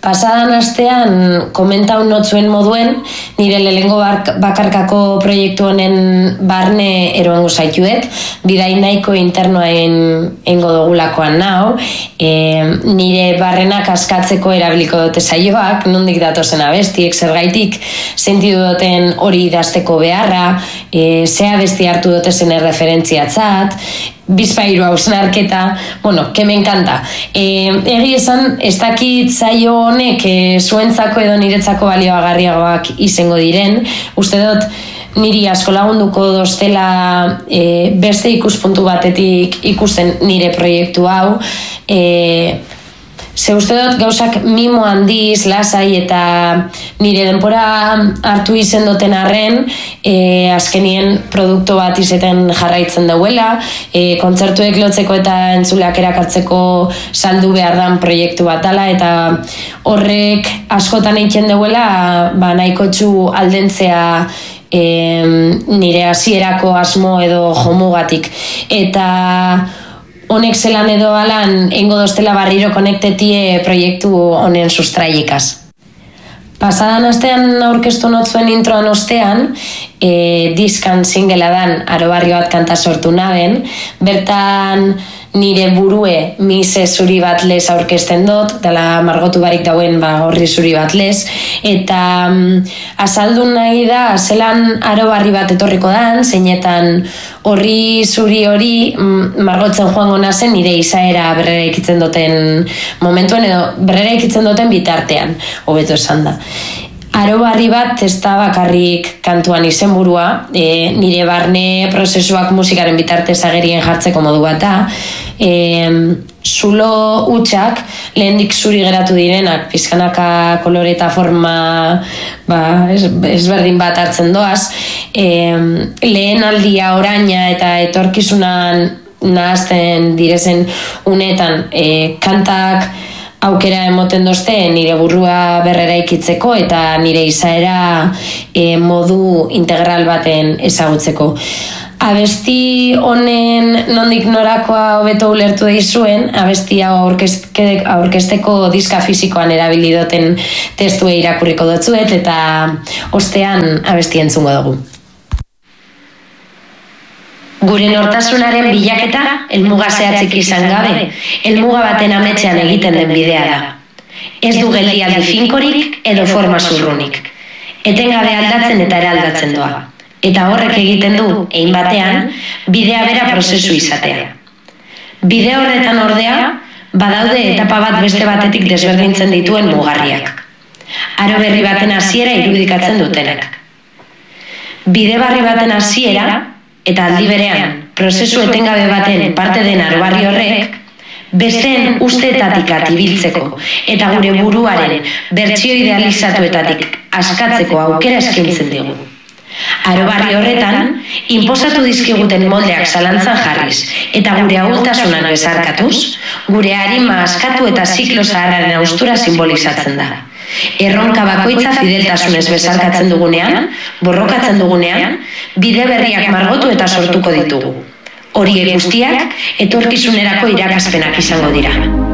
Pasadan astean komentau notzuen moduen, nire lehengo bakarkako proiektu honen barne eroango zaituet, bidai nahiko internoa engo dugulakoan nau, nire barrenak askatzeko erabiliko dute saioak, nondik datozen abestiek, zergaitik sentidu duten hori idazteko beharra, ze abesti hartu dotezen erreferentziatzat, bizpairu hausnarketa, que me encanta. Egi esan, ez dakit zaio honek zuentzako edo niretzako balioagarriagoak izango diren, uste dut niri asko lagunduko dostela beste ikuspuntu batetik ikusten nire proiektu hau, ze uste dut gauzak mimo handiz, lasai eta nire denbora hartu izen duten arren, azkenien produktu bat izeten jarraitzen dauela, kontzertuek lotzeko eta entzuleak erakartzeko saldu behar dan proiektu bat dela, eta horrek askotan egiten dauela, nahiko txu aldentzea nire hasierako asmo edo jomugatik. Eta honek zelan edo alan engo dostela barriro konektetie proiektu honen sustraikaz. Pasadan astean aurkeztu notzuen introan ostean, diskan singela dan Aro barrio bat kanta sortu naben, bertan nire burue mise zuri bat lez aurkezten dut, dela margotu barik dauen horri zuri bat lez, eta azaldun nahi da zelan aro barri bat etorriko dan, zeinetan horri zuri hori margotzen joango nazen nire izaera berrera ikitzen duten momentuen edo berrera ikitzen duten bitartean, hobeto esan da. Aro barri bat ez da bakarrik kantuan izenburua, nire barne prozesuak musikaren bitartez agerien jartzeko modu bat da, zulo hutsak lehendik zuri geratu direnak, pizkanaka kolore eta forma ezberdin bat hartzen doaz, lehen aldia oraina eta etorkizunan nahazten direzen unetan kantak aukera emoten dozte nire burua berrera ikitzeko eta nire izaera modu integral baten ezagutzeko. Abesti honen nondik norakoa hobeto ulertu daizuen, abesti hau aurkezteko diska fisikoan erabili duten testue irakurriko dotzuet eta ostean abesti entzungo dugu. Gure nortasunaren bilaketa helmuga zehatzik izan gabe, helmuga baten ametsean egiten den bidea da. Ez du geldialdi finkorik edo forma zurrunik. Etengabe aldatzen eta eraldatzen doa. Eta horrek egiten du, hein batean, bidea bera prozesu izatea. Bide horretan ordea, badaude etapa bat beste batetik desberdintzen dituen mugarriak. Aro berri baten hasiera irudikatzen dutenak. Bide barri baten hasiera, eta aldi berean, prozesu etengabe baten parte den aro barri horrek, besteen usteetatik atibiltzeko eta gure buruaren bertsio idealizatuetatik askatzeko aukera eskaintzen digu. Aro barri horretan, inposatu dizkiguten moldeak zalantzan jarriz eta gure ahultasunak bezarkatuz, gure arima askatu eta ziklo zaharraren haustura simbolizatzen da. Erronka bakoitza fideltasunez bezarkatzen dugunean, borrokatzen dugunean, bide berriak margotu eta sortuko ditugu. Horiek guztiak etorkizunerako irakaspenak izango dira.